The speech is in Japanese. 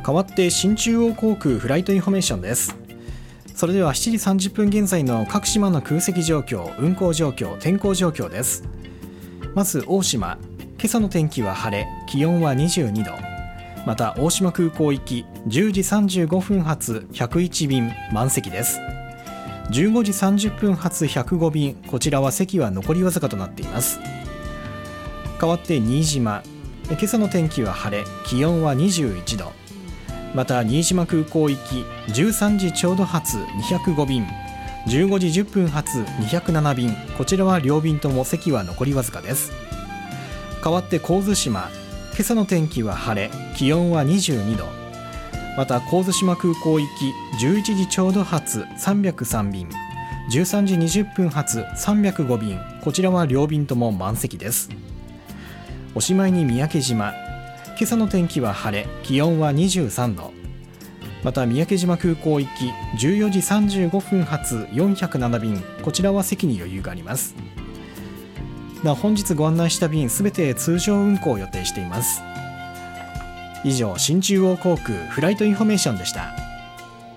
代わって新中央航空フライトインフォメーションです。それでは7時30分現在の各島の空席状況、運航状況、天候状況です。まず大島、今朝の天気は晴れ、気温は22度。また大島空港行き10時35分発101便満席です。15時30分発105便、こちらは席は残りわずかとなっています。代わって新島、今朝の天気は晴れ、気温は21度。また新島空港行き13時ちょうど発205便、15時10分発207便、こちらは両便とも席は残りわずかです。代わって神津島、今朝の天気は晴れ、気温は22度。また神津島空港行き11時ちょうど発303便、13時20分発305便、こちらは両便とも満席です。おしまいに三宅島、今朝の天気は晴れ、気温は23度。また三宅島空港行き14時35分発407便、こちらは席に余裕があります。本日ご案内した便すべて通常運航を予定しています。以上、新中央航空フライトインフォメーションでした。